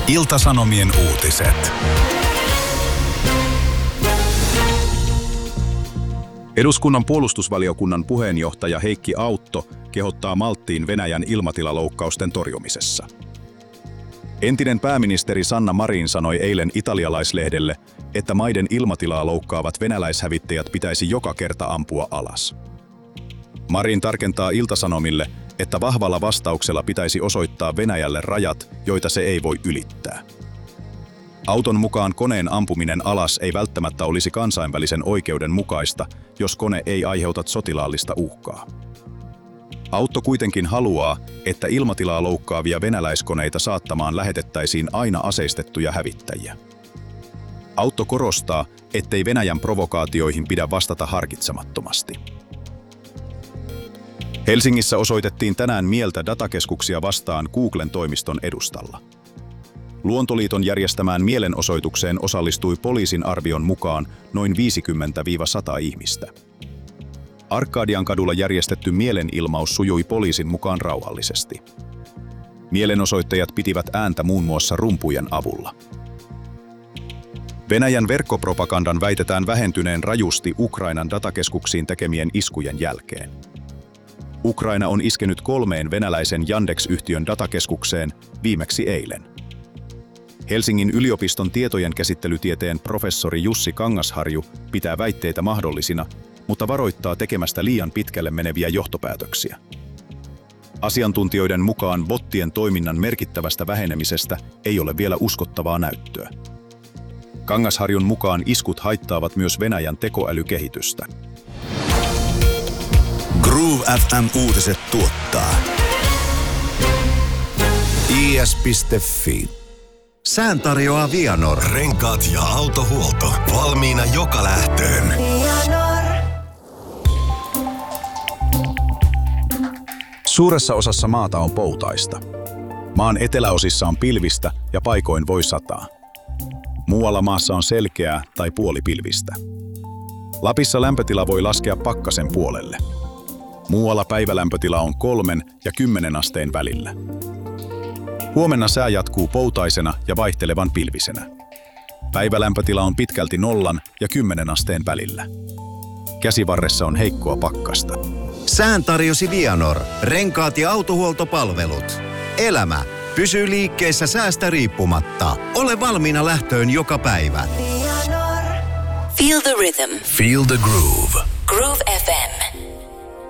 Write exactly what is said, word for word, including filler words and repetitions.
Ilta-Sanomien uutiset. Eduskunnan puolustusvaliokunnan puheenjohtaja Heikki Autto kehottaa malttiin Venäjän ilmatilaloukkausten torjumisessa. Entinen pääministeri Sanna Marin sanoi eilen italialaislehdelle, että maiden ilmatilaa loukkaavat venäläishävittäjät pitäisi joka kerta ampua alas. Marin tarkentaa Ilta-Sanomille, että vahvalla vastauksella pitäisi osoittaa Venäjälle rajat, joita se ei voi ylittää. Auton mukaan koneen ampuminen alas ei välttämättä olisi kansainvälisen oikeuden mukaista, jos kone ei aiheuta sotilaallista uhkaa. Autto kuitenkin haluaa, että ilmatilaa loukkaavia venäläiskoneita saattamaan lähetettäisiin aina aseistettuja hävittäjiä. Autto korostaa, ettei Venäjän provokaatioihin pidä vastata harkitsemattomasti. Helsingissä osoitettiin tänään mieltä datakeskuksia vastaan Googlen toimiston edustalla. Luontoliiton järjestämään mielenosoitukseen osallistui poliisin arvion mukaan noin viisikymmentä sata ihmistä. Arkadiankadulla järjestetty mielenilmaus sujui poliisin mukaan rauhallisesti. Mielenosoittajat pitivät ääntä muun muassa rumpujen avulla. Venäjän verkkopropagandan väitetään vähentyneen rajusti Ukrainan datakeskuksiin tekemien iskujen jälkeen. Ukraina on iskenyt kolmeen venäläisen Yandex-yhtiön datakeskukseen viimeksi eilen. Helsingin yliopiston tietojen käsittelytieteen professori Jussi Kangasharju pitää väitteitä mahdollisina, mutta varoittaa tekemästä liian pitkälle meneviä johtopäätöksiä. Asiantuntijoiden mukaan bottien toiminnan merkittävästä vähenemisestä ei ole vielä uskottavaa näyttöä. Kangasharjun mukaan iskut haittaavat myös Venäjän tekoälykehitystä. Groove F M-uutiset tuottaa I S piste F I. Sään tarjoaa Vianor. Renkaat ja autohuolto. Valmiina joka lähtöön. Suuressa osassa maata on poutaista. Maan eteläosissa on pilvistä ja paikoin voi sataa. Muualla maassa on selkeää tai puolipilvistä. Lapissa lämpötila voi laskea pakkasen puolelle. Muualla päivälämpötila on kolmen ja kymmenen asteen välillä. Huomenna sää jatkuu poutaisena ja vaihtelevan pilvisenä. Päivälämpötila on pitkälti nollan ja kymmenen asteen välillä. Käsivarressa on heikkoa pakkasta. Sään tarjosi Vianor. Renkaat ja autohuoltopalvelut. Elämä pysyy liikkeessä säästä riippumatta. Ole valmiina lähtöön joka päivä. Vianor. Feel the rhythm. Feel the groove. Groove F M.